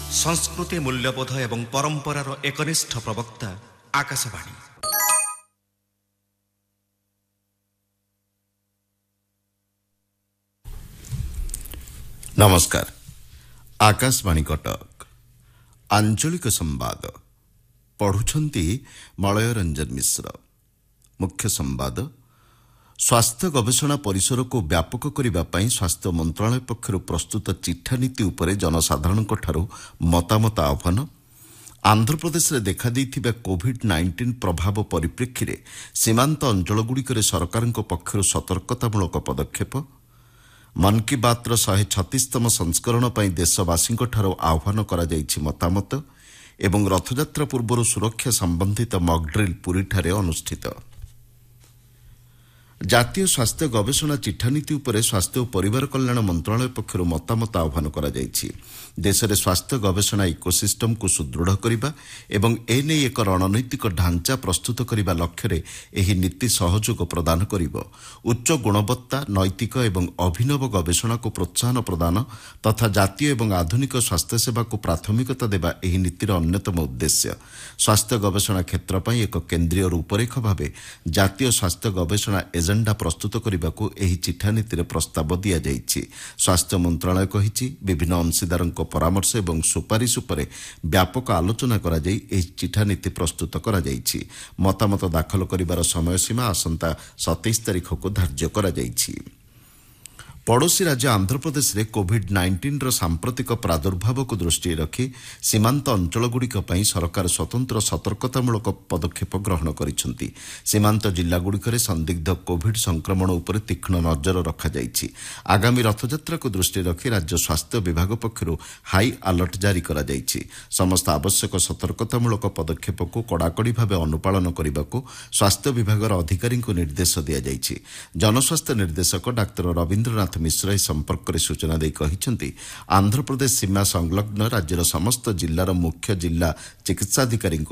संस्कृति मूल्यबोध एवं परंपरार एकनिष्ठ प्रवक्ता आकाशवाणी। नमस्कार। आकाशवाणी कटक आंचलिक संवाद पढ़ुछंती मलय रंजन मिश्र। मुख्य संवाद स्वास्थ्य गवेषणा परिसर को व्यापक करने स्वास्थ्य मंत्रालय पक्षर प्रस्तुत चिठा नीति उपरे जनसाधारणक ठारू मतामत आह्वान। आंध्र प्रदेश में देखा कोविड-19 प्रभाव परिप्रेक्षी में सीमांत अंचलगुड़िक सरकार पक्षर सतर्कतामूलक पदक्षेप। मन की बात 136तम संस्करण पर देशवासी आह्वान करा मतामत एवं रथयात्रा पूर्व सुरक्षा संबंधित मॉकड्रिल पुरी ठारे अनुष्ठित। जातीय स्वास्थ्य गवेषणा चिठा नीति उपरे स्वास्थ्य और परिवार कल्याण मंत्रालय पक्षर मतामत आह्वान करा देश में स्वास्थ्य गवेषणा इकोसिस्टम को सुदृढ़ करने एवं एने एक रणनैतिक ढांचा प्रस्तुत करने लक्ष्य एही नीति सहयोग प्रदान करिबो। उच्च गुणवत्ता नैतिक एवं अभिनव गवेषणा को प्रोत्साहन प्रदान तथा जातीय एवं आधुनिक स्वास्थ्य सेवा को प्राथमिकता देवा एही नीतिर अन्यतम उद्देश्य। स्वास्थ्य गवेषणा क्षेत्र पर एक केन्द्रीय रूपरेख भाव जातीय स्वास्थ्य गवेषणा एजेंडा प्रस्तुत करने को एही चिठा नीति प्रस्ताव दिया जाइछि। स्वास्थ्य मंत्रालय कहिछि विभिन्न अंशीदार परामर्श एवं सुपारिश उपरे व्यापक आलोचना करा जाई एही चिठा नीति प्रस्तुत करा जाइछि। मतामत दाखल करिबार समय सीमा आसंता 27 तारिख को धार्य करा जाइछि। पड़ोशी राज्य आंध्र प्रदेश में कोविड-19 सांप्रतिक प्रादुर्भाव को दृष्टि रखी सीमांत अंचलगुड़िक सरकार स्वतंत्र सतर्कतामूलक पदक्षेप ग्रहण करिसेंति। सीमांत जिलागुड़िक संदिग्ध कोविड संक्रमण उपर तीक्ष्ण नजर रखा जाइछि। आगामी रथयात्रा को दृष्टि रखी राज्य स्वास्थ्य विभाग पक्षर हाई अलर्ट जारी करा जाइछि। समस्त आवश्यक सतर्कतामूलक पदक्षेप को कड़ाकड़ी भाव अनुपालन करने को स्वास्थ्य विभाग अधिकारी को निर्देश दिया जाइछि। जनस्वास्थ्य निर्देशक डाक्तर रविन्द्रनाथ मिश्र संपर्क में सूचना दे कहिसेंति आंध्र प्रदेश सीमा संलग्न राज्यर समस्त जिलार मुख्य जिला चिकित्साधिकारी